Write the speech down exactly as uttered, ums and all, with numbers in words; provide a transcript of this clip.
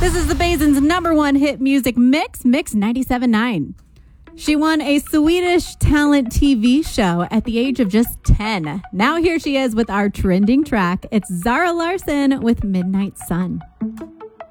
This is the Basin's number one hit music mix, Mix ninety-seven point nine. She won a Swedish talent T V show at the age of just ten. Now here she is with our trending track. It's Zara Larsson with Midnight Sun.